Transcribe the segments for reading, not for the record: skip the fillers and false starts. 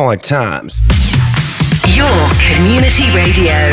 hard times. Your community radio.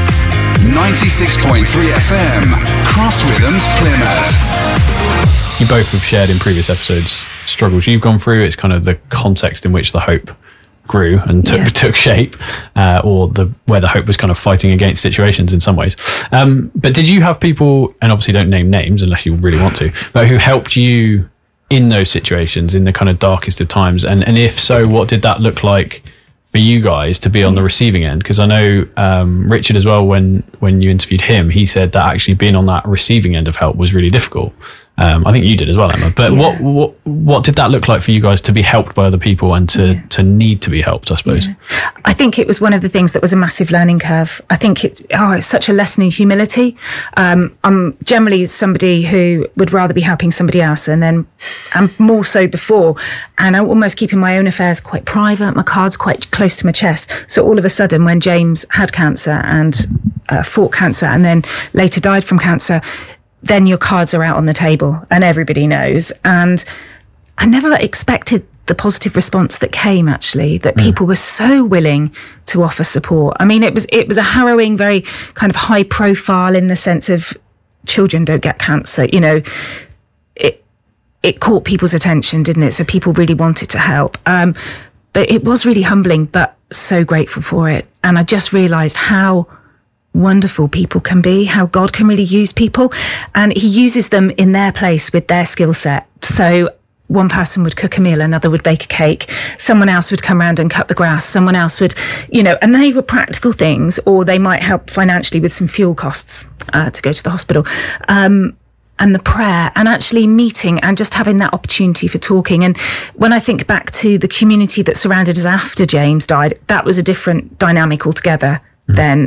96.3 FM, Cross Rhythms, Plymouth. You both have shared in previous episodes struggles you've gone through. It's kind of the context in which the hope grew and took shape, or where the hope was kind of fighting against situations in some ways. But did you have people, and obviously don't name names unless you really want to, but who helped you in those situations, in the kind of darkest of times? And if so, what did that look like for you guys to be on the receiving end? Because I know Richard as well, when you interviewed him, he said that actually being on that receiving end of help was really difficult. I think you did as well, Emma. But what did that look like for you guys to be helped by other people and to need to be helped, I suppose? Yeah. I think it was one of the things that was a massive learning curve. I think it's such a lesson in humility. I'm generally somebody who would rather be helping somebody else, and more so before. And I'm almost keeping my own affairs quite private, my cards quite close to my chest. So all of a sudden, when James had cancer and fought cancer and then later died from cancer, then your cards are out on the table and everybody knows. And I never expected the positive response that came, actually, that people were so willing to offer support. I mean, it was a harrowing, very kind of high profile in the sense of children don't get cancer. You know, it caught people's attention, didn't it? So people really wanted to help. But it was really humbling, but so grateful for it. And I just realised how wonderful people can be, how God can really use people, and he uses them in their place with their skill set. So one person would cook a meal, another would bake a cake, someone else would come around and cut the grass, someone else would, and they were practical things, or they might help financially with some fuel costs to go to the hospital. And the prayer, and actually meeting and just having that opportunity for talking. And when I think back to the community that surrounded us after James died, that was a different dynamic altogether then.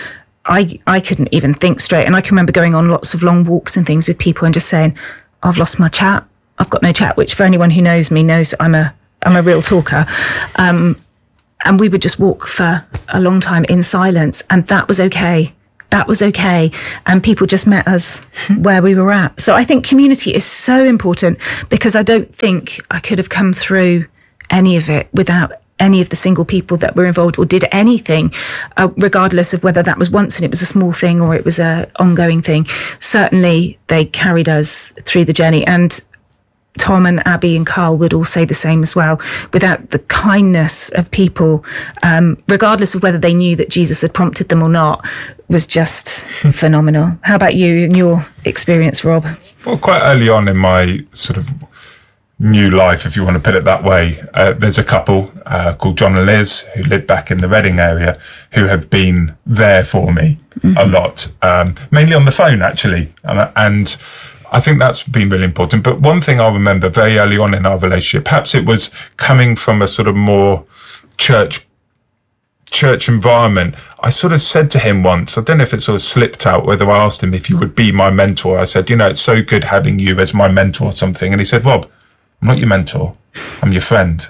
I couldn't even think straight. And I can remember going on lots of long walks and things with people and just saying, I've lost my chat. I've got no chat, which for anyone who knows me knows I'm a real talker. And we would just walk for a long time in silence. And that was okay. That was okay. And people just met us where we were at. So I think community is so important, because I don't think I could have come through any of it without any of the single people that were involved or did anything, regardless of whether that was once and it was a small thing or it was a ongoing thing. Certainly they carried us through the journey. And Tom and Abby and Carl would all say the same as well. Without the kindness of people, regardless of whether they knew that Jesus had prompted them or not, was just phenomenal. How about you and your experience, Rob? Well, quite early on in my sort of new life, if you want to put it that way, there's a couple called John and Liz who live back in the Reading area who have been there for me a lot, mainly on the phone, actually. And I think that's been really important. But one thing I remember very early on in our relationship, perhaps it was coming from a sort of more church environment, I sort of said to him once, I don't know if it sort of slipped out, whether I asked him if he would be my mentor. I said, it's so good having you as my mentor or something. And he said, Rob, I'm not your mentor, I'm your friend.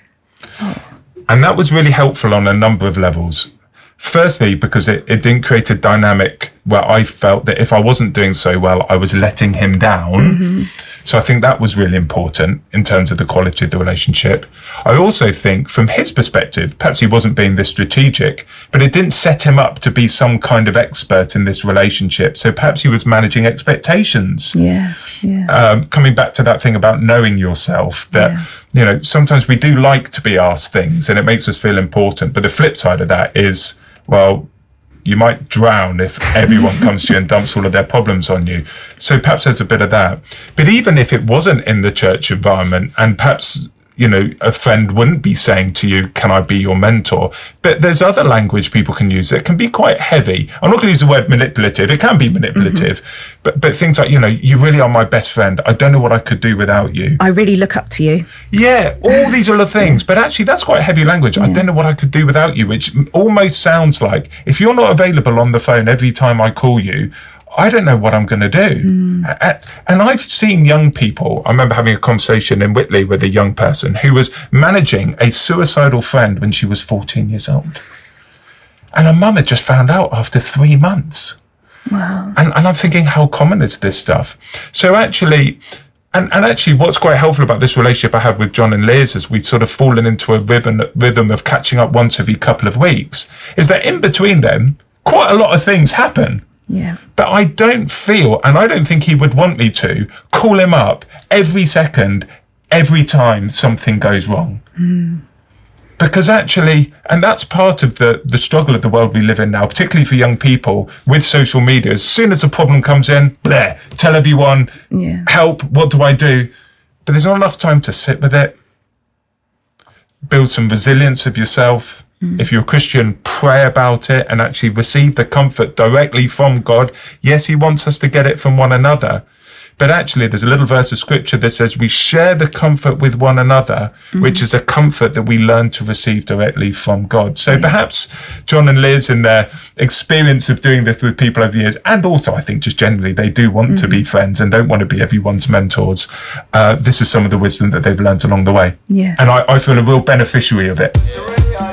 And that was really helpful on a number of levels. Firstly, because it didn't create a dynamic where I felt that if I wasn't doing so well, I was letting him down. So I think that was really important in terms of the quality of the relationship. I also think from his perspective, perhaps he wasn't being this strategic, but it didn't set him up to be some kind of expert in this relationship. So perhaps he was managing expectations. Coming back to that thing about knowing yourself, that, sometimes we do like to be asked things and it makes us feel important. But the flip side of that is, well, you might drown if everyone comes to you and dumps all of their problems on you. So perhaps there's a bit of that. But even if it wasn't in the church environment, and perhaps, a friend wouldn't be saying to you, can I be your mentor? But there's other language people can use that can be quite heavy. I'm not going to use the word manipulative. It can be manipulative. But things like, you really are my best friend. I don't know what I could do without you. I really look up to you. Yeah, all these other things. But actually, that's quite heavy language. I don't know what I could do without you, which almost sounds like if you're not available on the phone every time I call you, I don't know what I'm going to do. And I've seen young people. I remember having a conversation in Whitley with a young person who was managing a suicidal friend when she was 14 years old. And her mum had just found out after 3 months. Wow. And I'm thinking, how common is this stuff? So actually, And actually, what's quite helpful about this relationship I have with John and Liz, is we've sort of fallen into a rhythm of catching up once every couple of weeks, is that in between them, quite a lot of things happen. Yeah. But I don't feel, and I don't think he would want me to, call him up every second, every time something goes wrong. Because actually, and that's part of the struggle of the world we live in now, particularly for young people with social media. As soon as a problem comes in, bleh, tell everyone, help, what do I do? But there's not enough time to sit with it, build some resilience of yourself. If you're a Christian, pray about it and actually receive the comfort directly from God. Yes, he wants us to get it from one another. But actually, there's a little verse of scripture that says we share the comfort with one another, which is a comfort that we learn to receive directly from God. So perhaps John and Liz, in their experience of doing this with people over the years, and also I think just generally they do want to be friends and don't want to be everyone's mentors. This is some of the wisdom that they've learned along the way. Yeah. And I feel a real beneficiary of it.